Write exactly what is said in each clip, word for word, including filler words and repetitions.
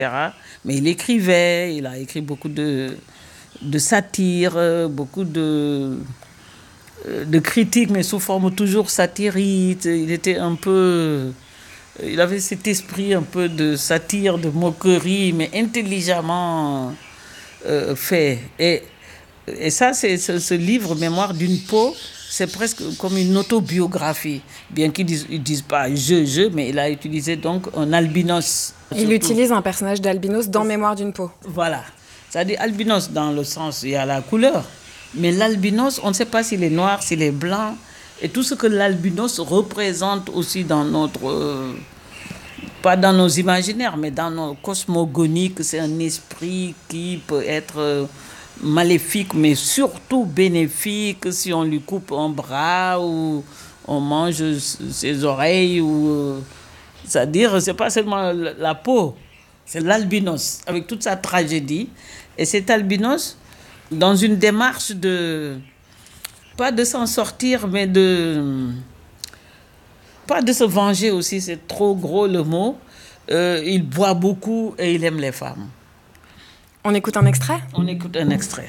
Mais il écrivait, il a écrit beaucoup de, de satire, beaucoup de, de critiques, mais sous forme toujours satirique. Il était un peu... Il avait cet esprit un peu de satire, de moquerie, mais intelligemment euh, fait. Et, et ça, c'est ce, ce livre, Mémoire d'une peau, c'est presque comme une autobiographie. Bien qu'ils disent, ils disent pas je, je, mais il a utilisé donc un albinos. Il surtout. utilise un personnage d'albinos dans Mémoire d'une peau. Voilà. C'est-à-dire albinos dans le sens, il y a la couleur. Mais l'albinos, on ne sait pas s'il est noir, s'il est blanc. Et tout ce que l'albinos représente aussi dans notre... Euh, pas dans nos imaginaires, mais dans nos cosmogoniques, c'est un esprit qui peut être euh, maléfique, mais surtout bénéfique si on lui coupe un bras ou on mange ses oreilles. Ou, euh, c'est-à-dire, c'est pas seulement la peau, c'est l'albinos, avec toute sa tragédie. Et cet albinos, dans une démarche de... pas de s'en sortir, mais de... pas de se venger aussi, c'est trop gros le mot. Euh, il boit beaucoup et il aime les femmes. On écoute un extrait ? On écoute un extrait.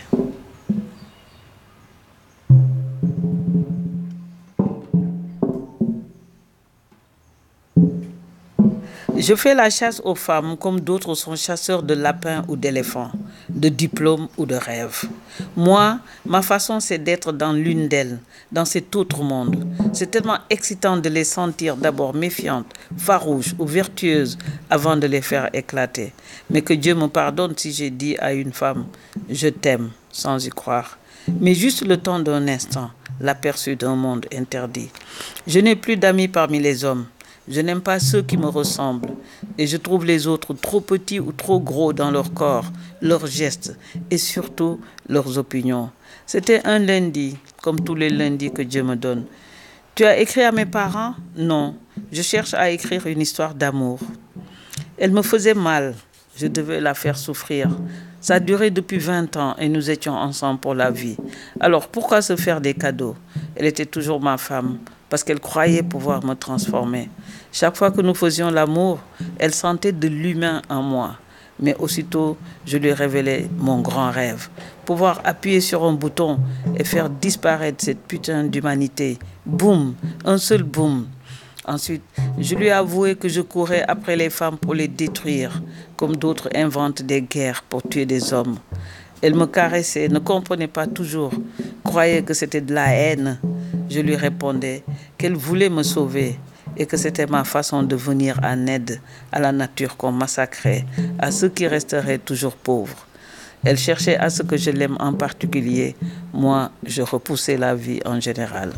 Je fais la chasse aux femmes comme d'autres sont chasseurs de lapins ou d'éléphants, de diplômes ou de rêves. Moi, ma façon, c'est d'être dans l'une d'elles, dans cet autre monde. C'est tellement excitant de les sentir d'abord méfiantes, farouches ou vertueuses avant de les faire éclater. Mais que Dieu me pardonne si j'ai dit à une femme « je t'aime » sans y croire. Mais juste le temps d'un instant, l'aperçu d'un monde interdit. Je n'ai plus d'amis parmi les hommes. Je n'aime pas ceux qui me ressemblent et je trouve les autres trop petits ou trop gros dans leur corps, leurs gestes et surtout leurs opinions. C'était un lundi, comme tous les lundis que Dieu me donne. Tu as écrit à mes parents? Non, je cherche à écrire une histoire d'amour. Elle me faisait mal, je devais la faire souffrir. Ça a duré depuis vingt ans et nous étions ensemble pour la vie. Alors pourquoi se faire des cadeaux? Elle était toujours ma femme parce qu'elle croyait pouvoir me transformer. Chaque fois que nous faisions l'amour, elle sentait de l'humain en moi. Mais aussitôt, je lui révélais mon grand rêve. Pouvoir appuyer sur un bouton et faire disparaître cette putain d'humanité. Boum, un seul boum. Ensuite, je lui avouais que je courais après les femmes pour les détruire, comme d'autres inventent des guerres pour tuer des hommes. Elle me caressait, ne comprenait pas toujours, croyait que c'était de la haine. Je lui répondais qu'elle voulait me sauver et que c'était ma façon de venir en aide à la nature qu'on massacrait, à ceux qui resteraient toujours pauvres. Elle cherchait à ce que je l'aime en particulier. Moi, je repoussais la vie en général.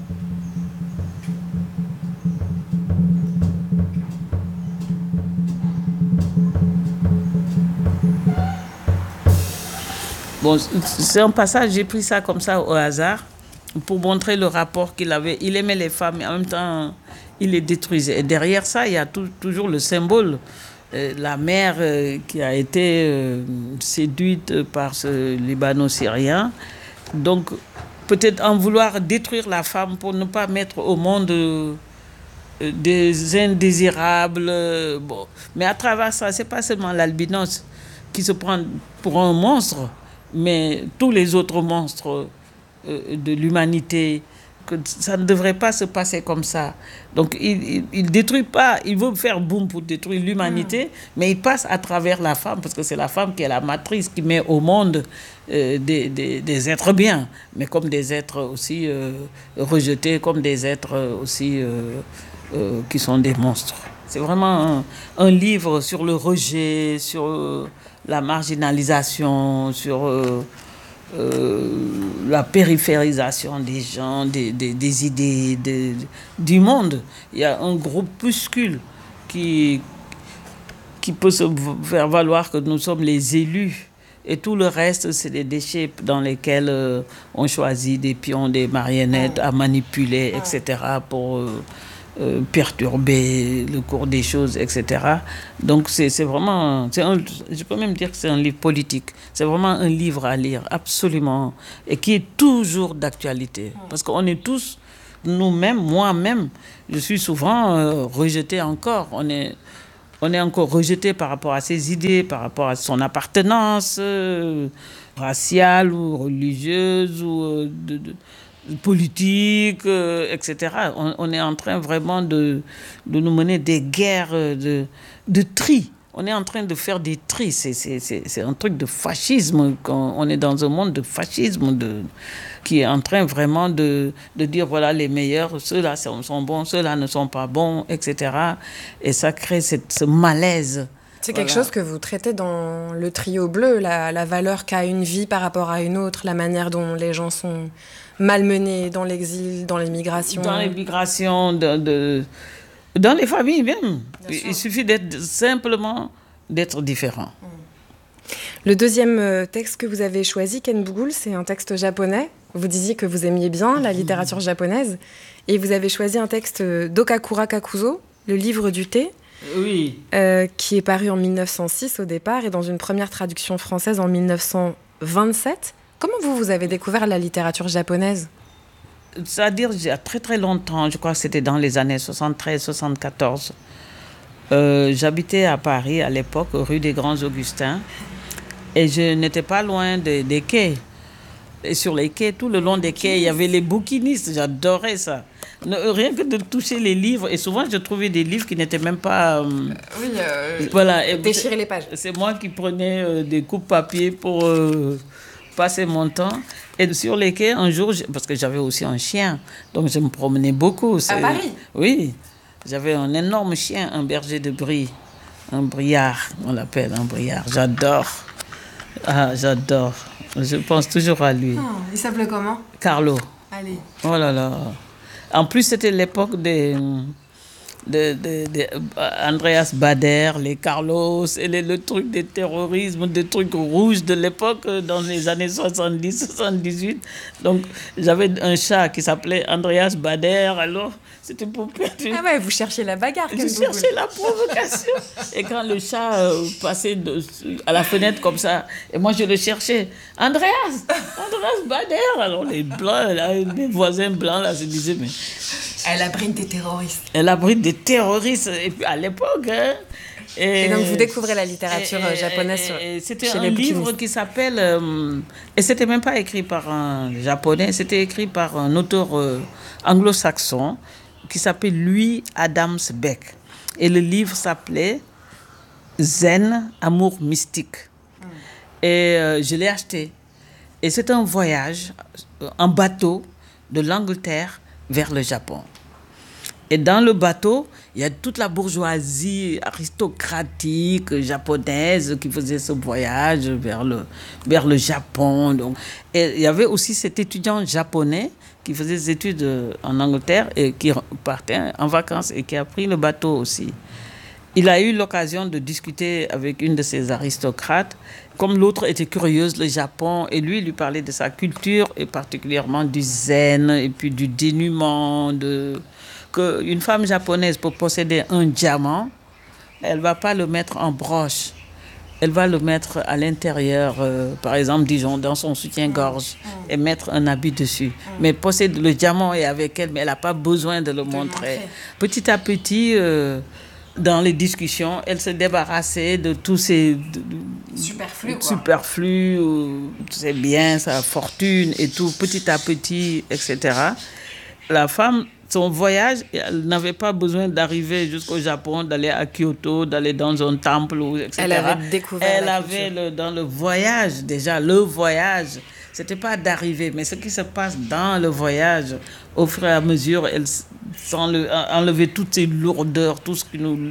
Bon, c'est un passage, j'ai pris ça comme ça au hasard pour montrer le rapport qu'il avait. Il aimait les femmes, mais en même temps, il les détruisait. Et derrière ça, il y a tout, toujours le symbole. Euh, la mère euh, qui a été euh, séduite par ce Libano-Syrien. Donc, peut-être en vouloir détruire la femme pour ne pas mettre au monde euh, des indésirables. Euh, bon. Mais à travers ça, c'est pas seulement l'albinos qui se prend pour un monstre, mais tous les autres monstres euh, de l'humanité, que ça ne devrait pas se passer comme ça. Donc il ne détruit pas, il veut faire boum pour détruire l'humanité, mmh. mais il passe à travers la femme, parce que c'est la femme qui est la matrice, qui met au monde euh, des, des, des êtres bien, mais comme des êtres aussi euh, rejetés, comme des êtres aussi euh, euh, qui sont des monstres. C'est vraiment un, un livre sur le rejet, sur euh, la marginalisation, sur euh, euh, la périphérisation des gens, des, des, des idées, des, du monde. Il y a un groupuscule qui, qui peut se faire valoir que nous sommes les élus. Et tout le reste, c'est des déchets dans lesquels euh, on choisit des pions, des marionnettes à manipuler, et cetera pour... Euh, Euh, perturber le cours des choses, et cetera. Donc c'est, c'est vraiment, c'est un, je peux même dire que c'est un livre politique. C'est vraiment un livre à lire, absolument, et qui est toujours d'actualité. Parce qu'on est tous, nous-mêmes, moi-même, je suis souvent euh, rejetée encore. On est, On est encore rejeté par rapport à ses idées, par rapport à son appartenance euh, raciale ou religieuse ou euh, de, de, politique, euh, et cetera. On, on est en train vraiment de, de nous mener des guerres de, de tri. On est en train de faire des tris. C'est, c'est, c'est, c'est un truc de fascisme. On est dans un monde de fascisme de, qui est en train vraiment de, de dire voilà les meilleurs, ceux-là sont, sont bons, ceux-là ne sont pas bons, et cetera. Et ça crée cette, ce malaise. C'est Voilà. quelque chose que vous traitez dans le trio bleu, la, la valeur qu'a une vie par rapport à une autre, la manière dont les gens sont malmenés dans l'exil, dans l'immigration. Dans l'immigration, de, de, dans les familles même. Il suffit d'être simplement d'être différent. Le deuxième texte que vous avez choisi, Ken Bougoul, c'est un texte japonais. Vous disiez que vous aimiez bien la littérature japonaise. Et vous avez choisi un texte d'Okakura Kakuzo, Le livre du thé. Oui. Euh, qui est paru en mille neuf cent six au départ et dans une première traduction française en mille neuf cent vingt-sept. Comment vous, vous avez découvert la littérature japonaise ? C'est-à-dire, il y a très très longtemps, je crois que c'était dans les années soixante-treize soixante-quatorze, euh, j'habitais à Paris à l'époque, rue des Grands Augustins, et je n'étais pas loin des, des quais. Et sur les quais, tout le long des quais, il y avait les bouquinistes, j'adorais ça. Rien que de toucher les livres, et souvent je trouvais des livres qui n'étaient même pas... Euh, oui, euh, voilà, et déchirer les pages. C'est moi qui prenais euh, des coupes papier pour euh, passer mon temps. Et sur les quais, un jour, parce que j'avais aussi un chien, donc je me promenais beaucoup. À Paris ? Oui, j'avais un énorme chien, un berger de brie, un briard, on l'appelle un briard. J'adore, ah, j'adore. Je pense toujours à lui. Oh, il s'appelait comment ? Carlo. Allez. Oh là là. En plus, c'était l'époque des, de, de, de Andreas Bader, les Carlos, et les, le truc des terrorismes, des trucs rouges de l'époque, dans les années soixante-dix soixante-dix-huit. Donc, j'avais un chat qui s'appelait Andreas Bader, alors c'était pour perdre. Ah ouais, vous cherchiez la bagarre. Je cherchais la provocation. Et quand le chat euh, passait de, à la fenêtre comme ça, et moi je le cherchais, Andreas, Andreas Bader. Alors les blancs, là, les voisins blancs là se disaient, mais elle abrite des terroristes. Elle abrite des terroristes. Et puis à l'époque. Hein, et, et donc vous découvrez la littérature et, japonaise. Et, et, c'était un livre qui s'appelle. Euh, et c'était même pas écrit par un japonais, c'était écrit par un auteur euh, anglo-saxon qui s'appelle Louis Adams Beck. Et le livre s'appelait Zen, amour mystique. Mm. Et euh, je l'ai acheté. Et c'est un voyage en bateau de l'Angleterre vers le Japon. Et dans le bateau, il y a toute la bourgeoisie aristocratique japonaise qui faisait ce voyage vers le, vers le Japon. Donc. Et il y avait aussi cet étudiant japonais qui faisait des études en Angleterre et qui partait en vacances et qui a pris le bateau aussi. Il a eu l'occasion de discuter avec une de ces aristocrates. Comme l'autre était curieuse, le Japon, et lui, il lui parlait de sa culture, et particulièrement du zen, et puis du dénuement, de... qu'une femme japonaise, pour posséder un diamant, elle ne va pas le mettre en broche. Elle va le mettre à l'intérieur, euh, par exemple, disons, dans son soutien-gorge, mmh. et mettre un habit dessus. Mmh. Mais possède le diamant est avec elle, mais elle n'a pas besoin de le de montrer. montrer. Petit à petit... Euh, dans les discussions, elle se débarrassait de tous ces superflus, quoi. superflus, tous ses biens, sa fortune et tout, petit à petit, et cetera. La femme, son voyage, elle n'avait pas besoin d'arriver jusqu'au Japon, d'aller à Kyoto, d'aller dans un temple, et cetera. Elle avait découvert Elle la avait culture. le, dans le voyage, déjà, le voyage, c'était pas d'arriver, mais ce qui se passe dans le voyage, au fur et à mesure, elle enlever toutes ces lourdeurs, tout ce qui nous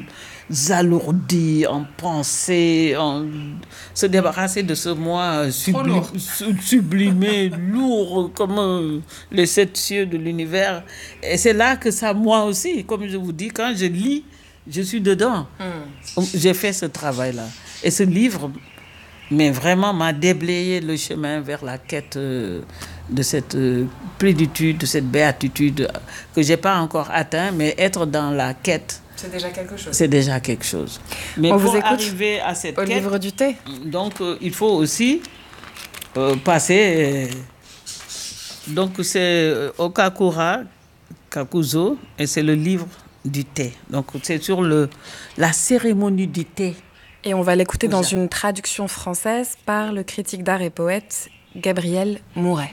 alourdit en pensée, en se débarrasser de ce moi sublim, sublimé, lourd comme euh, les sept cieux de l'univers. Et c'est là que ça, moi aussi, comme je vous dis, quand je lis, je suis dedans. Mm. J'ai fait ce travail-là. Et ce livre, mais vraiment, m'a déblayé le chemin vers la quête euh, de cette euh, plénitude, de cette béatitude que je n'ai pas encore atteint, mais être dans la quête, c'est déjà quelque chose. C'est déjà quelque chose. Mais on pour vous écoute arriver à cette au quête, livre du thé. Donc, euh, il faut aussi euh, passer... Euh, donc, c'est euh, Okakura Kakuzo, et c'est le livre du thé. Donc c'est sur le, la cérémonie du thé. Et on va l'écouter dans une traduction française par le critique d'art et poète Gabriel Mouret.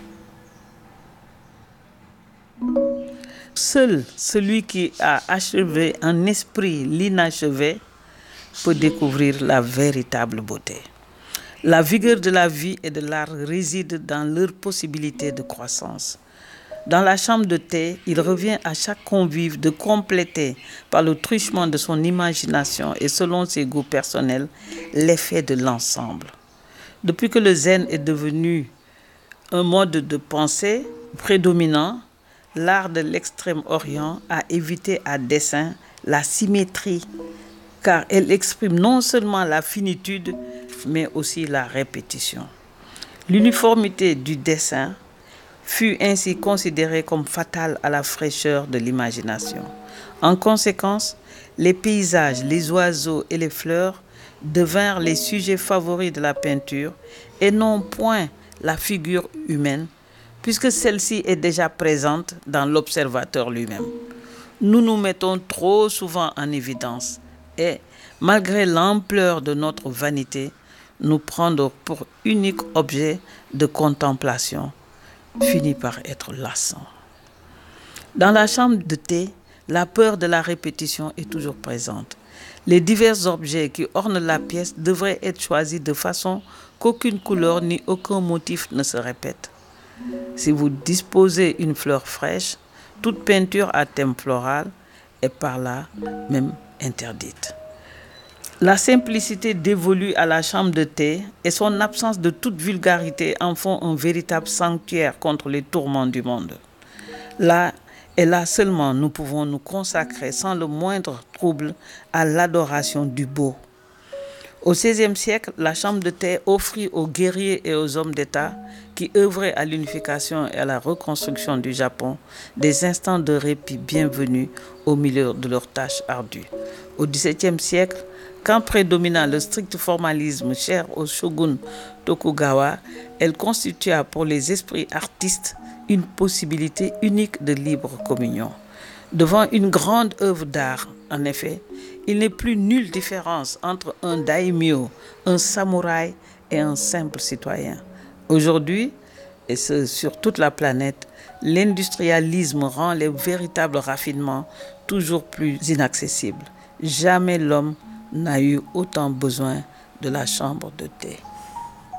Seul celui qui a achevé en esprit l'inachevé peut découvrir la véritable beauté. La vigueur de la vie et de l'art réside dans leur possibilité de croissance. Dans la chambre de thé, il revient à chaque convive de compléter par le truchement de son imagination et selon ses goûts personnels l'effet de l'ensemble. Depuis que le zen est devenu un mode de pensée prédominant, l'art de l'Extrême-Orient a évité à dessein la symétrie, car elle exprime non seulement la finitude, mais aussi la répétition. L'uniformité du dessin fut ainsi considérée comme fatale à la fraîcheur de l'imagination. En conséquence, les paysages, les oiseaux et les fleurs devinrent les sujets favoris de la peinture et non point la figure humaine, puisque celle-ci est déjà présente dans l'observateur lui-même. Nous nous mettons trop souvent en évidence et, malgré l'ampleur de notre vanité, nous prendre pour unique objet de contemplation finit par être lassant. Dans la chambre de thé, la peur de la répétition est toujours présente. Les divers objets qui ornent la pièce devraient être choisis de façon qu'aucune couleur ni aucun motif ne se répète. Si vous disposez une fleur fraîche, toute peinture à thème floral est par là même interdite. La simplicité dévolue à la chambre de thé et son absence de toute vulgarité en font un véritable sanctuaire contre les tourments du monde. Là et là seulement nous pouvons nous consacrer sans le moindre trouble à l'adoration du beau. Au seizième siècle, la chambre de thé offrit aux guerriers et aux hommes d'État qui œuvraient à l'unification et à la reconstruction du Japon des instants de répit bienvenus au milieu de leurs tâches ardues. Au dix-septième siècle, quand prédomina le strict formalisme cher au shogun Tokugawa, elle constitua pour les esprits artistes une possibilité unique de libre communion. Devant une grande œuvre d'art, en effet, il n'est plus nulle différence entre un daimyo, un samouraï et un simple citoyen. Aujourd'hui, et ce sur toute la planète, l'industrialisme rend les véritables raffinements toujours plus inaccessibles. Jamais l'homme n'a eu autant besoin de la chambre de thé.